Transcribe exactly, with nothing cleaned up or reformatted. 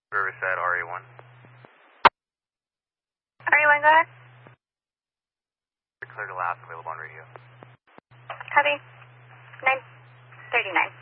Riverside, R A one. R A one, go ahead. Clear to last, available on radio. Copy. nine thirty-nine.